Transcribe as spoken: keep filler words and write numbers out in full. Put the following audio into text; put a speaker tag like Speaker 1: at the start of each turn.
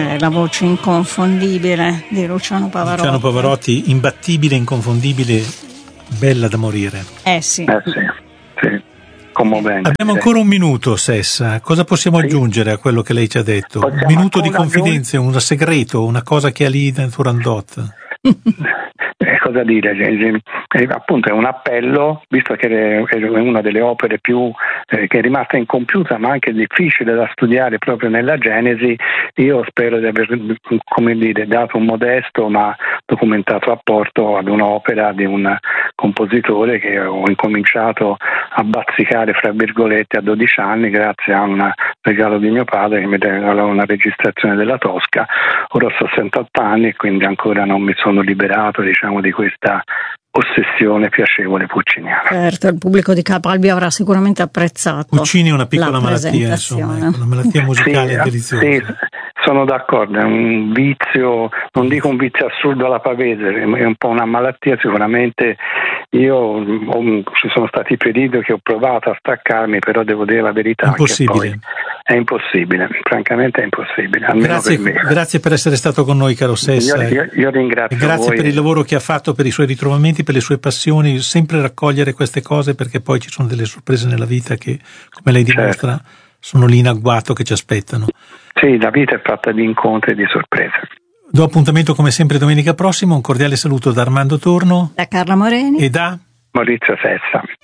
Speaker 1: Eh, la voce inconfondibile di Luciano Pavarotti.
Speaker 2: Luciano Pavarotti, imbattibile, inconfondibile, bella da morire.
Speaker 1: Eh sì.
Speaker 3: Eh sì, sì. Commovente.
Speaker 2: Abbiamo ancora un minuto, Sessa. Cosa possiamo sì. aggiungere a quello che lei ci ha detto?
Speaker 3: Possiamo
Speaker 2: un minuto di confidenza,
Speaker 3: aggiung-
Speaker 2: un segreto, una cosa che ha lì nel Turandot.
Speaker 3: Eh, cosa dire? Eh, appunto è un appello, visto che è una delle opere più eh, che è rimasta incompiuta ma anche difficile da studiare proprio nella genesi. Io spero di aver, come dire, dato un modesto ma documentato apporto ad un'opera di un compositore che ho incominciato a bazzicare fra virgolette a dodici anni grazie a un regalo di mio padre che mi regalò una registrazione della Tosca. Ora ho sessantotto anni e quindi ancora non mi sono liberato, diciamo, di questa ossessione piacevole pucciniana.
Speaker 1: Certo, il pubblico di Capalbio avrà sicuramente apprezzato.
Speaker 2: Puccini è una piccola malattia, insomma, una malattia musicale
Speaker 3: sì,
Speaker 2: deliziosa. Sì,
Speaker 3: sono d'accordo, è un vizio, non dico un vizio assurdo alla pavese, è un po' una malattia sicuramente. Io ho, ci sono stati periodi che ho provato a staccarmi, però devo dire la verità
Speaker 2: impossibile.
Speaker 3: Che poi è impossibile, francamente è impossibile.
Speaker 2: Grazie
Speaker 3: per, me.
Speaker 2: grazie per essere stato con noi, caro Sessa.
Speaker 3: Io, io, io ringrazio
Speaker 2: grazie
Speaker 3: voi.
Speaker 2: per il lavoro che ha fatto, per i suoi ritrovamenti, per le sue passioni, sempre raccogliere queste cose perché poi ci sono delle sorprese nella vita che, come lei dimostra, certo. sono lì in agguato che ci aspettano.
Speaker 3: Sì, la vita è fatta di incontri e di sorprese.
Speaker 2: Do appuntamento come sempre domenica prossima, un cordiale saluto da Armando Torno,
Speaker 1: da Carla Moreni
Speaker 2: e da
Speaker 3: Maurizio Sessa.